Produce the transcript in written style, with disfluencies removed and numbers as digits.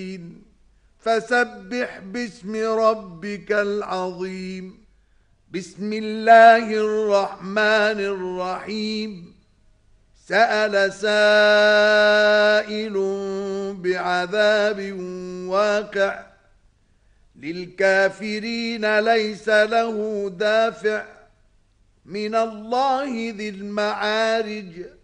فسبح باسم ربك العظيم. بسم الله الرحمن الرحيم. سأل سائل بعذاب واقع للكافرين ليس له دافع من الله ذي المعارج.